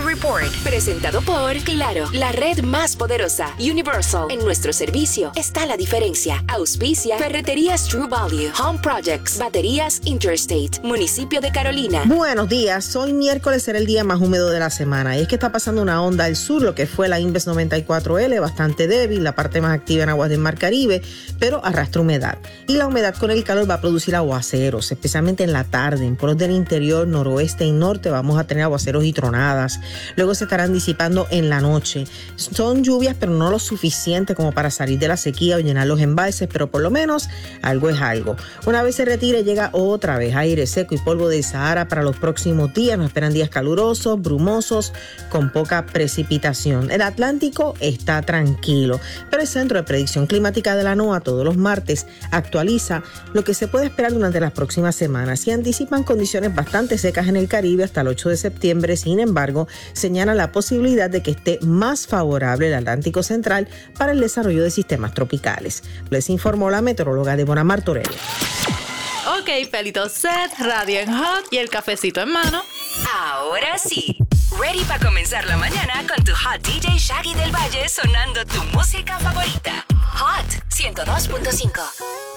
Report. Presentado por Claro, la red más poderosa. Universal. En nuestro servicio está la diferencia. Auspicia Ferreterías True Value. Home Projects. Baterías Interstate. Municipio de Carolina. Buenos días. Hoy miércoles será el día más húmedo de la semana. Y es que está pasando una onda al sur, lo que fue la Inves 94L, bastante débil, la parte más activa en aguas del Mar Caribe, pero arrastra humedad. Y la humedad con el calor va a producir aguaceros, especialmente en la tarde. En polos del interior, noroeste y norte vamos a tener aguaceros y tronadas. Luego se estarán disipando en la noche. Son lluvias, pero no lo suficiente como para salir de la sequía o llenar los embalses, pero por lo menos algo es algo. Una vez se retire, llega otra vez aire seco y polvo del Sahara para los próximos días. Nos esperan días calurosos, brumosos, con poca precipitación. El Atlántico está tranquilo, pero el Centro de Predicción Climática de la NOAA todos los martes actualiza lo que se puede esperar durante las próximas semanas y anticipan condiciones bastante secas en el Caribe hasta el 8 de septiembre. Sin embargo, señala la posibilidad de que esté más favorable el Atlántico Central para el desarrollo de sistemas tropicales. Les informó la meteoróloga Débora Martorell. Ok, pelito set, radio en hot y el cafecito en mano. Ahora sí, ready para comenzar la mañana con tu hot DJ Shaggy del Valle sonando tu música favorita. Hot 102.5.